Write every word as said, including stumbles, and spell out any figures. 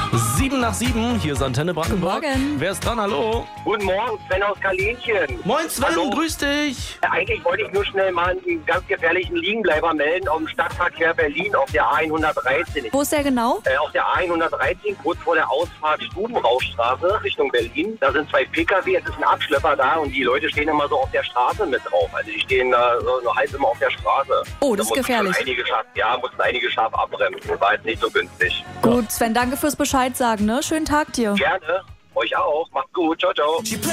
Sieben nach sieben, hier ist Antenne Brandenburg. Guten Morgen. Wer ist dran? Hallo? Guten Morgen, Sven aus Kalenchen. Moin Sven, Hallo. grüß dich. Eigentlich wollte ich nur schnell mal einen ganz gefährlichen Liegenbleiber melden auf dem Stadtverkehr Berlin auf der A hundertdreizehn. Wo ist der genau? Äh, auf der A hundertdreizehn, kurz vor der Ausfahrt Stubenrauchstraße Richtung Berlin. Da sind zwei Pkw, es ist ein Abschlepper da und die Leute stehen immer so auf der Straße mit drauf. Also die stehen da so nur halb immer auf der Straße. Oh, das ist Da mussten gefährlich. schon Einige scharf, ja, mussten einige scharf abbremsen. War jetzt nicht so günstig. Gut, Sven, danke fürs Bescheid sagen, ne? Schönen Tag dir. Gerne. Euch auch. Macht's gut. Ciao, ciao.